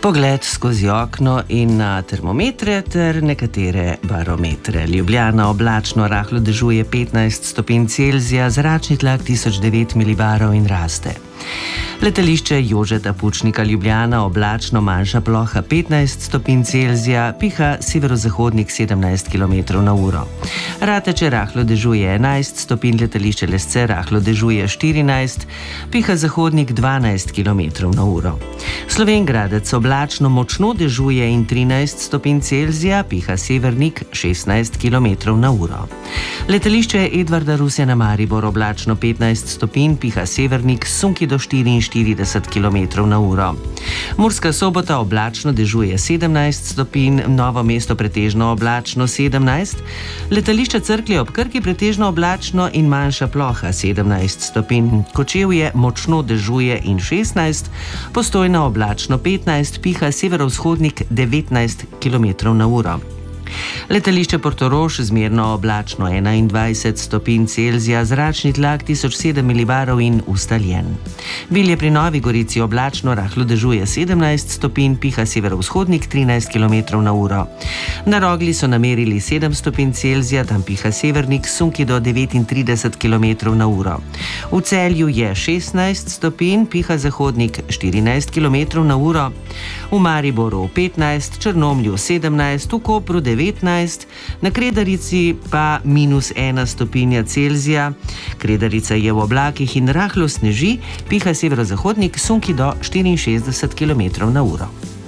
Pogled skozi okno in na termometre ter nekatere barometre. Ljubljana oblačno, rahlo dežuje 15 stopinj Celzija, zračni tlak 1009 milibarov in raste. Letališče Jožeta Pučnika Ljubljana oblačno, manjša ploha 15 stopinj Celzija, piha severozahodnik 17 km/h. Rateče rahlo dežuje 11 stopinj, letališče Lesce rahlo dežuje 14, piha zahodnik 12 km/h. Slovenj Gradec oblačno, močno dežuje in 13 stopinj Celzija, piha severnik 16 km/h. Letališče Edvarda Rusjana Maribor oblačno 15 stopinj, piha severnik sunki do 44 km/h. Murska Sobota oblačno, dežuje 17 stopinj, Novo mesto pretežno oblačno 17, letališče Cerklje ob Krki pretežno oblačno in manjša ploha 17 stopinj, Kočevje močno dežuje in 16, Postojna oblačno 15, piha severovzhodnik 19 km/h. Letališče Portorož zmerno oblačno 21 stopinj Celzija, zračni tlak 1007 milibarov in ustaljen. Bilje pri Novi Gorici oblačno, rahlo dežuje 17 stopinj, piha severovzhodnik 13 km/h. Na Rogli so namerili 7 stopinj Celzija, tam piha severnik sunki do 39 km/h. V Celju je 16 stopinj, piha zahodnik 14 km/h. V Mariboru 15, Črnomlju 17, v Kopru 19, na Kredarici pa -1 stopinja Celzija. Kredarica je v oblakih in rahlo sneži, piha severozahodnik sunki do 64 km/h.